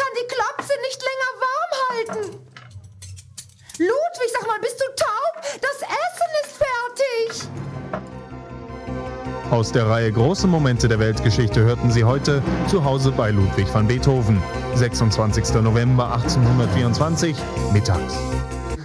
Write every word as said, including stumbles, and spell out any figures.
kann die Klapse nicht länger warm halten. Ludwig, sag mal, bist du taub? Das Essen ist fertig. Aus der Reihe Große Momente der Weltgeschichte hörten Sie heute zu Hause bei Ludwig van Beethoven, sechsundzwanzigster November achtzehnhundertvierundzwanzig, mittags.